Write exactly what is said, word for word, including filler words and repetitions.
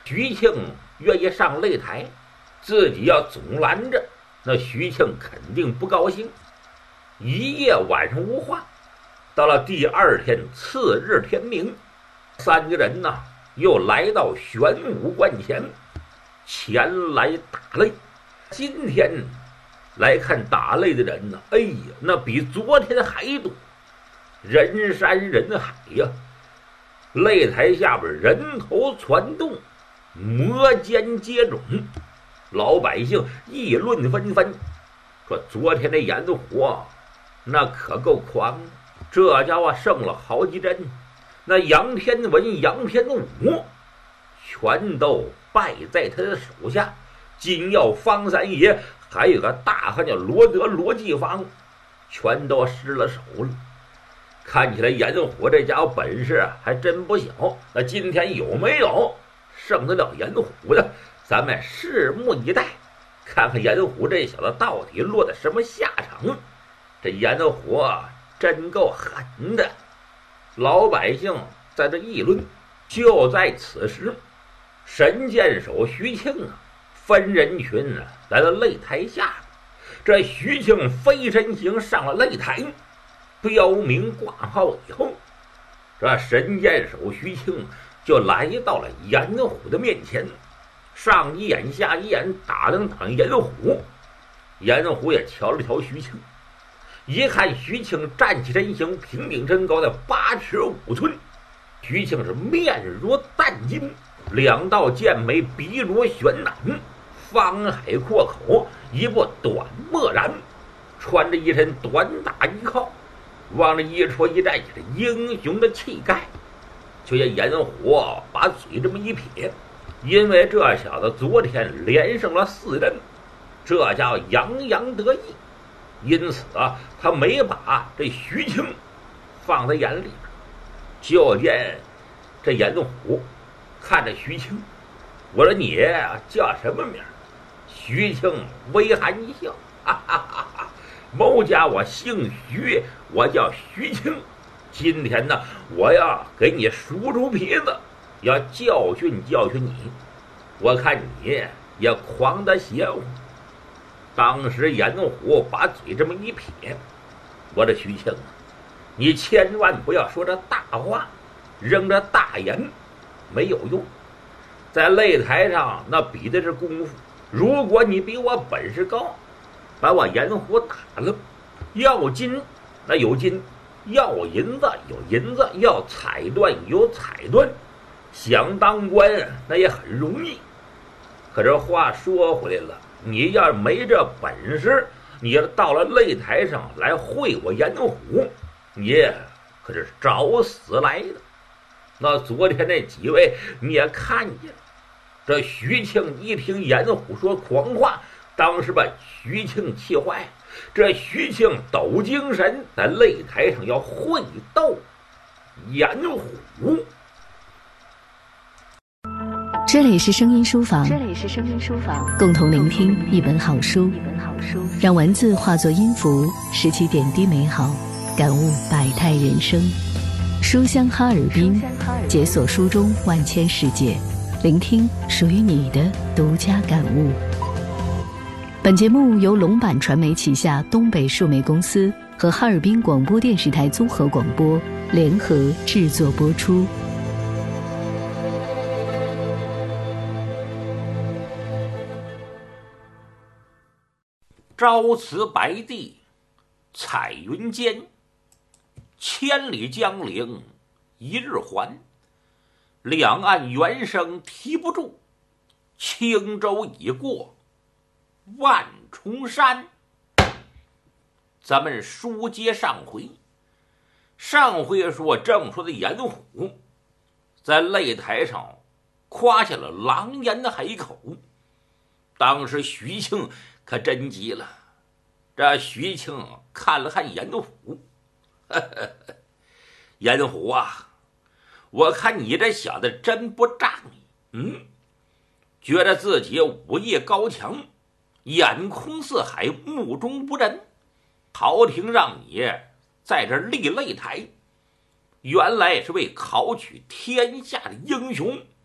徐庆愿意上擂台，自己要总拦着，那徐庆肯定不高兴。一夜晚上无话，到了第二天次日天明，三个人呢又来到玄武观前，前来打擂。今天来看打擂的人呢，哎呀，那比昨天还多，人山人海呀！擂台下边人头攒动，摩肩接踵，老百姓议论纷纷，说昨天的严虎那可够狂，这家伙胜了好几针，那杨天文、杨天武全都败在他的手下。金耀、方三爷还有个大汉叫罗德、罗继芳，全都失了手了。看起来严虎这家伙本事还真不小，那今天有没有胜得了严虎的，咱们拭目以待，看看严虎这小子到底落得什么下场。这严虎真够狠的，老百姓在这议论。就在此时，神箭手徐庆啊分人群啊来到擂台下，这徐庆飞身行上了擂台，标明挂号以后，这神箭手徐庆就来到了严虎的面前，上一眼下一眼打量打量严虎。严虎也瞧了瞧徐庆，一看徐庆站起身形，平顶身高的八尺五寸，徐庆是面如淡金，两道剑眉鼻如悬胆，方海阔口，一部短漠然，穿着一身短打衣靠，往这一戳一站起来英雄的气概。就见严虎把嘴这么一撇，因为这小子昨天连胜了四人，这家伙洋洋得意，因此啊，他没把这徐庆放在眼里边。就见这严虎看着徐庆，我说你叫什么名？徐庆微含一笑，哈哈哈哈，某家我姓徐，我叫徐庆。今天呢，我要给你数出皮子，要教训教训你。我看你也狂得邪乎。当时严虎把嘴这么一撇，我这徐庆啊，你千万不要说这大话，扔这大言没有用。在擂台上那比的是功夫，如果你比我本事高，把我严虎打了，要金那有金，要银子有银子，要彩缎有彩缎，想当官那也很容易。可这话说回来了，你要没这本事，你要到了擂台上来会我严虎，你可是找死来的。那昨天那几位你也看见了，这徐庆一听严虎说狂话，当时把徐庆气坏了。这徐庆抖精神，在擂台上要会斗严虎。 这里是声音书房，这里是声音书房，共同聆听一本好书，一本好书，让文字化作音符，拾起点滴美好，感悟百态人生。书香哈尔滨，解锁书中万千世界，聆听属于你的独家感悟。本节目由龙版传媒旗下东北数媒公司和哈尔滨广播电视台综合广播联合制作播出。 朝辞白帝彩云间，千里江陵一日还。两岸猿声啼不住，轻舟已过万重山。咱们书接上回，上回说正说的严虎在擂台上夸下了狼烟的海口。当时徐庆可真急了，这徐庆看了看严虎，呵呵呵，严虎啊，我看你这小子真不仗义，嗯，觉得自己武艺高强，眼空四海，目中无人。朝廷让你在这立擂台，原来是为考取天下的英雄。